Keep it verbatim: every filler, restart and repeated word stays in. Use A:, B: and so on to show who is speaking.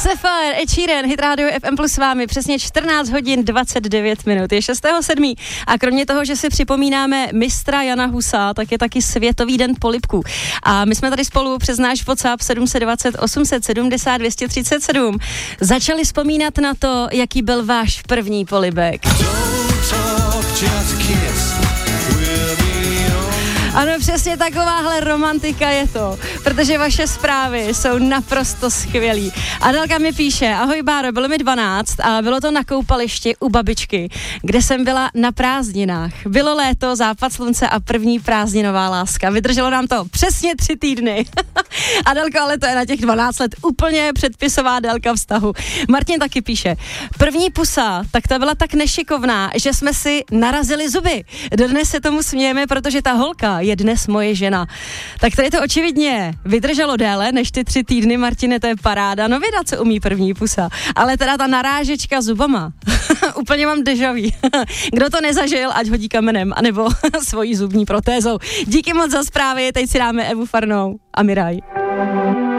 A: Sapphire, Ed Sheeran, Hit Radio F M plus s vámi, přesně čtrnáct hodin dvacet devět minut, je šestého sedmého a kromě toho, že si připomínáme mistra Jana Husa, tak je taky Světový den polibků. A my jsme tady spolu přes náš WhatsApp sedm set dvacet osm set sedmdesát dvě stě třicet sedm začali vzpomínat na to, jaký byl váš první polibek. Ano, přesně takováhle romantika je to, protože vaše zprávy jsou naprosto skvělý. Adelka mi píše, ahoj Báro, bylo mi dvanáct a bylo to na koupališti u babičky, kde jsem byla na prázdninách. Bylo léto, západ slunce a první prázdninová láska. Vydrželo nám to přesně tři týdny. Adelko, ale to je na těch dvanáct let úplně předpisová délka vztahu. Martin taky píše, první pusa, tak ta byla tak nešikovná, že jsme si narazili zuby. Dodnes se tomu smějeme, protože ta holka je dnes moje žena. Tak tady to očividně vydrželo déle než ty tři týdny, Martine, to je paráda. No věda, co umí první pusa. Ale teda ta narážečka zubama. Úplně mám déjà vu. Kdo to nezažil, ať hodí kamenem, anebo svojí zubní protézou. Díky moc za zprávy, teď si dáme Evu Farnou a Miraj.